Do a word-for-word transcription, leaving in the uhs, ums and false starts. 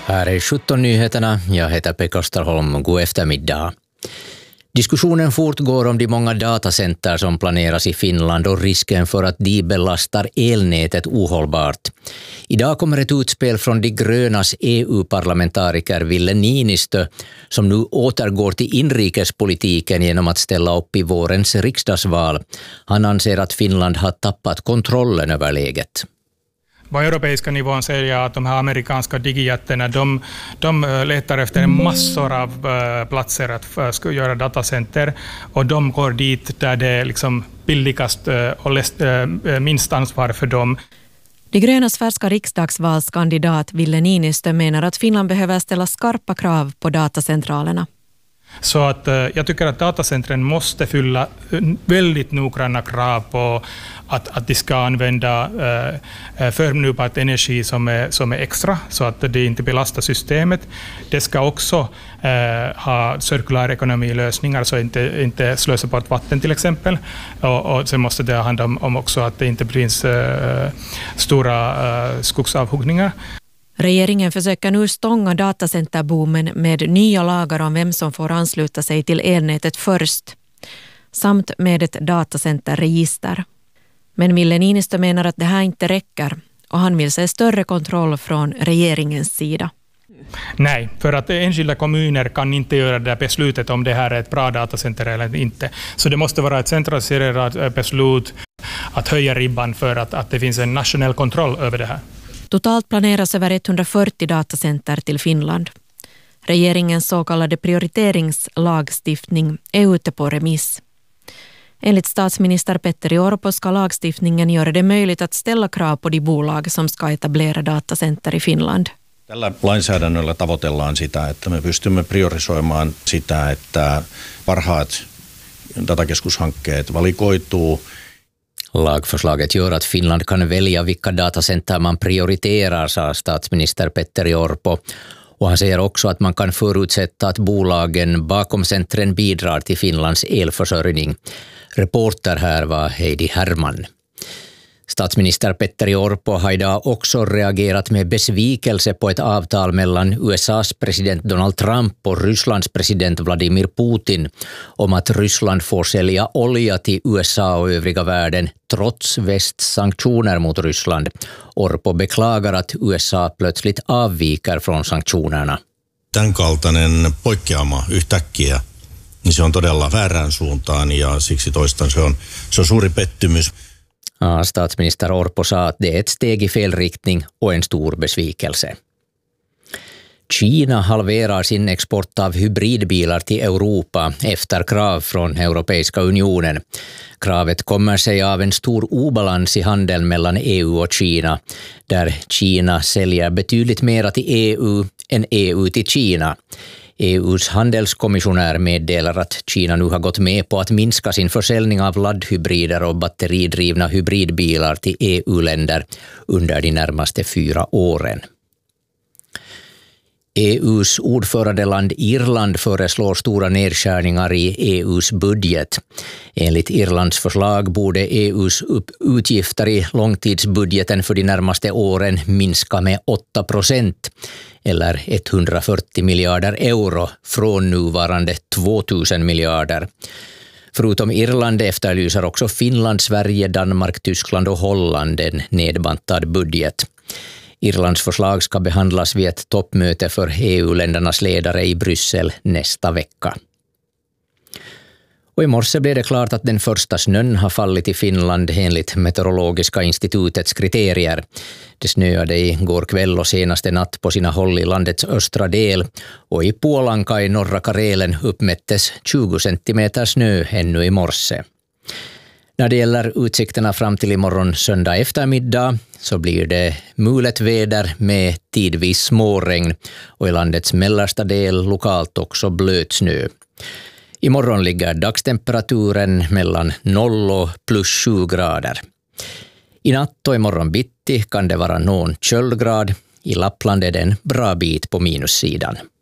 Här är sjutton nyheterna. Jag heter Pekka Starholm. God eftermiddag. Diskussionen fortgår om de många datacenter som planeras i Finland och risken för att de belastar elnätet ohållbart. Idag kommer ett utspel från de grönas E U-parlamentariker Ville Niinistö som nu återgår till inrikespolitiken genom att ställa upp i vårens riksdagsval. Han anser att Finland har tappat kontrollen över läget. På europeiska nivån säger jag att de här amerikanska digijätterna, de, de letar efter massor av platser att uh, göra datacenter, och de går dit där det är liksom billigast uh, och läst, uh, minst ansvar för dem. De grönas färska riksdagsvalskandidat Ville Niinistö menar att Finland behöver ställa skarpa krav på datacentralerna. Så att, uh, jag tycker att datacentren måste fylla väldigt noggranna krav på att, att de ska använda uh, förnybar energi som är, som är extra, så att det inte belastar systemet. Det ska också uh, ha cirkulär ekonomilösningar, så inte, inte slösa bort vatten till exempel. Och, och sen måste det handla om, om också att det inte finns uh, stora uh, skogsavhuggningar. Regeringen försöker nu stånga datacenterboomen med nya lagar om vem som får ansluta sig till elnätet först, samt med ett datacenterregister. Men Ville Niinistö menar att det här inte räcker, och han vill se större kontroll från regeringens sida. Nej, för att enskilda kommuner kan inte göra det beslutet om det här är ett bra datacenter eller inte. Så det måste vara ett centraliserat beslut att höja ribban för att, att det finns en nationell kontroll över det här. Totalt planeras över etthundrafyrtio datacenter till Finland. Regeringens så kallade prioriteringslagstiftning är ute på remiss. Enligt statsminister Petteri Orpo ska lagstiftningen göra det möjligt att ställa krav på de bolag som ska etablera datacenter i Finland. Tällä lainsäädännöllä tavoitellaan sitä, että me pystymme priorisoimaan sitä, että parhaat datakeskushankkeet valikoituu. Lagförslaget gör att Finland kan välja vilka datacenter man prioriterar, sa statsminister Petteri Orpo. Och han säger också att man kan förutsätta att bolagen bakom centren bidrar till Finlands elförsörjning. Reporter här var Heidi Herman. Statsminister Petteri Orpo har idag också reagerat med besvikelse på ett avtal mellan U S A:s president Donald Trump och Rysslands president Vladimir Putin om att Ryssland får sälja olja till U S A och övriga världen trots västs sanktioner mot Ryssland. Orpo beklagar att U S A plötsligt avviker från sanktionerna. Tämän kaltainen poikkeama yhtäkkiä, niin se on todella väärään suuntaan, ja siksi toistan se on, se on suuri pettymys. Ja, statsminister Orpo sa att det är ett steg i fel riktning och en stor besvikelse. Kina halverar sin export av hybridbilar till Europa efter krav från Europeiska unionen. Kravet kommer sig av en stor obalans i handeln mellan E U och Kina, där Kina säljer betydligt mera till E U än E U till Kina. E U:s handelskommissionär meddelar att Kina nu har gått med på att minska sin försäljning av laddhybrider och batteridrivna hybridbilar till E U-länder under de närmaste fyra åren. E U:s ordförandeland Irland föreslår stora nedskärningar i E U:s budget. Enligt Irlands förslag borde E U:s utgifter i långtidsbudgeten för de närmaste åren minska med åtta procent eller etthundrafyrtio miljarder euro från nuvarande tvåtusen miljarder. Förutom Irland efterlyser också Finland, Sverige, Danmark, Tyskland och Holland en nedbantad budget. Irlands förslag ska behandlas vid ett toppmöte för E U-ländernas ledare i Bryssel nästa vecka. Och i morse blev det klart att den första snön har fallit i Finland enligt Meteorologiska institutets kriterier. Det snöade i går kväll och senaste natt på sina håll i landets östra del, och i Puolanka i norra Karelen uppmättes tjugo centimeter snö ännu i morse. När det gäller utsikterna fram till imorgon söndag eftermiddag så blir det mulet väder med tidvis småregn och i landets mellersta del lokalt också blöt snö. Imorgon ligger dagstemperaturen mellan noll och plus sju grader. I natt och imorgon bitti kan det vara någon köldgrad. I Lappland är det en bra bit på minussidan.